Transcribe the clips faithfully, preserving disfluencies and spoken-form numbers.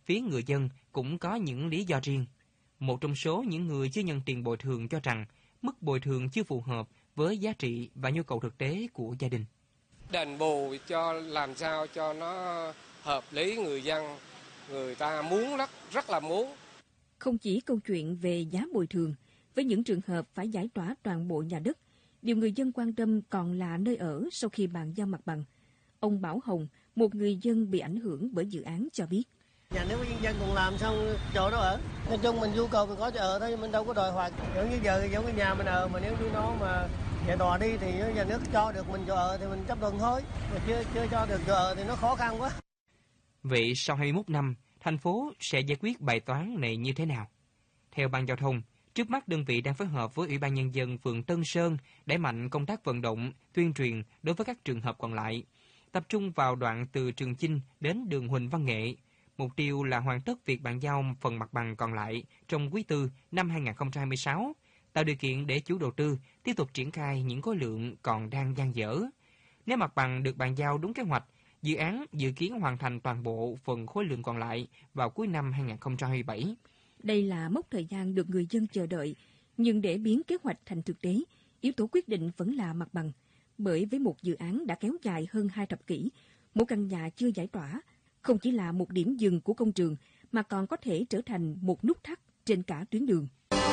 phía người dân cũng có những lý do riêng. Một trong số những người chưa nhận tiền bồi thường cho rằng mức bồi thường chưa phù hợp với giá trị và nhu cầu thực tế của gia đình. Đền bù cho làm sao cho nó hợp lý, người dân người ta muốn rất rất là muốn. Không chỉ câu chuyện về giá bồi thường, với những trường hợp phải giải tỏa toàn bộ nhà đất, điều người dân quan tâm còn là nơi ở sau khi bàn giao mặt bằng. Ông Bảo Hồng, một người dân bị ảnh hưởng bởi dự án cho biết. Nhà nước với nhân dân cùng làm xong chỗ đó ở. Nói chung mình nhu cầu mình có chỗ ở thôi, mình đâu có đòi hoài. Giống như giờ giống cái nhà mình ở mà nếu như nó mà giải tỏa đi thì nhà nước cho được mình chỗ ở thì mình chấp thuận thôi. Mà chưa chưa cho được chỗ ở thì nó khó khăn quá. Vậy sau hai mươi mốt năm, thành phố sẽ giải quyết bài toán này như thế nào? Theo Ban Giao thông, trước mắt đơn vị đang phối hợp với Ủy ban Nhân dân phường Tân Sơn đẩy mạnh công tác vận động, tuyên truyền đối với các trường hợp còn lại, tập trung vào đoạn từ Trường Chinh đến đường Huỳnh Văn Nghệ. Mục tiêu là hoàn tất việc bàn giao phần mặt bằng còn lại trong quý tư năm hai nghìn không trăm hai mươi sáu, tạo điều kiện để chủ đầu tư tiếp tục triển khai những khối lượng còn đang dang dở. Nếu mặt bằng được bàn giao đúng kế hoạch, dự án dự kiến hoàn thành toàn bộ phần khối lượng còn lại vào cuối năm hai nghìn không trăm hai mươi bảy. Đây là mốc thời gian được người dân chờ đợi, nhưng để biến kế hoạch thành thực tế, yếu tố quyết định vẫn là mặt bằng. Bởi với một dự án đã kéo dài hơn hai thập kỷ, một căn nhà chưa giải tỏa, không chỉ là một điểm dừng của công trường, mà còn có thể trở thành một nút thắt trên cả tuyến đường.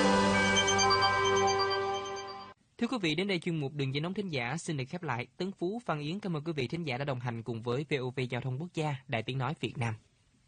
Thưa quý vị, đến đây chuyên mục Đường dây nóng thính giả xin được khép lại. Tấn Phú, Phan Yến cảm ơn quý vị thính giả đã đồng hành cùng với vê o vê Giao thông Quốc gia, Đài Tiếng nói Việt Nam.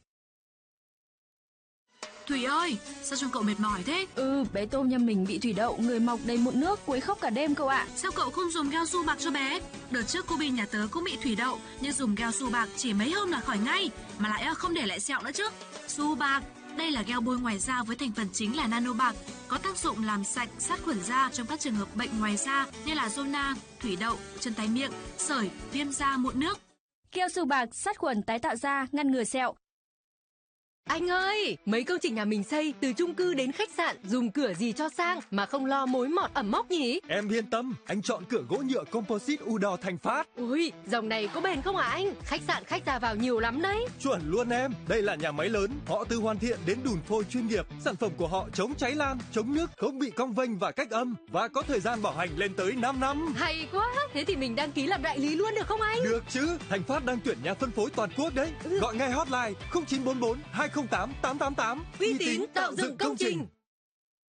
Thủy ơi, sao trông cậu mệt mỏi thế? Ừ, bé Tôm nhà mình bị thủy đậu, người mọc đầy mụn nước, quấy khóc cả đêm cậu ạ. Sao cậu không dùng keo su bạc cho bé? Đợt trước cô Bin nhà tớ cũng bị thủy đậu, nhưng dùng keo su bạc chỉ mấy hôm là khỏi ngay, mà lại không để lại sẹo nữa chứ. Su bạc, đây là gel bôi ngoài da với thành phần chính là nano bạc, có tác dụng làm sạch, sát khuẩn da trong các trường hợp bệnh ngoài da như là zona, thủy đậu, chân tay miệng, sởi, viêm da, mụn nước. Keo su bạc sát khuẩn tái tạo da, ngăn ngừa sẹo. Anh ơi, mấy công trình nhà mình xây từ chung cư đến khách sạn dùng cửa gì cho sang mà không lo mối mọt ẩm mốc nhỉ? Em yên tâm, anh chọn cửa gỗ nhựa composite Udor Thành Phát. Ui, dòng này có bền không hả anh? Khách sạn khách ra vào nhiều lắm đấy. Chuẩn luôn em, đây là nhà máy lớn, họ từ hoàn thiện đến đùn phôi chuyên nghiệp. Sản phẩm của họ chống cháy lan, chống nước, không bị cong vênh và cách âm và có thời gian bảo hành lên tới năm năm. Hay quá, thế thì mình đăng ký làm đại lý luôn được không anh? Được chứ, Thành Phát đang tuyển nhà phân phối toàn quốc đấy. Gọi ngay hotline không chín bốn bốn hai không tám tám tám tám. Uy tín tạo dựng công trình.